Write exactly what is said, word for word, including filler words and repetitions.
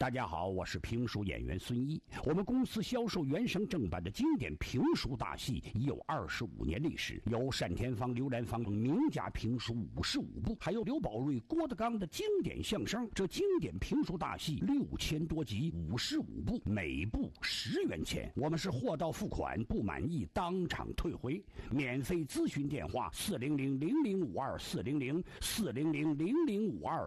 大家好，我是评书演员孙一。我们公司销售原声正版的经典评书大戏已有二十五年历史，有单田芳、刘兰芳名家评书五十五部，还有刘宝瑞、郭德纲的经典相声。这经典评书大戏六千多集，五十五部，每部十元钱。我们是货到付款，不满意当场退回。免费咨询电话：四零零零零五二四零零四零零零零五二